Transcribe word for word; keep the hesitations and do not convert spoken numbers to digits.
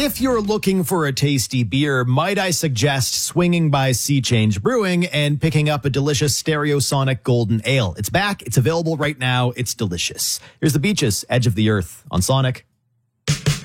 If you're looking for a tasty beer, might I suggest swinging by Sea Change Brewing and picking up a delicious Stereosonic Golden Ale. It's back. It's available right now. It's delicious. Here's the Beaches, Edge of the Earth on Sonic.